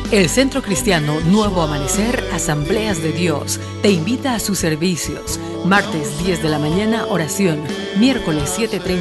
El Centro Cristiano Nuevo Amanecer, Asambleas de Dios, te invita a sus servicios. Martes 10 de la mañana, oración. Miércoles 7:30.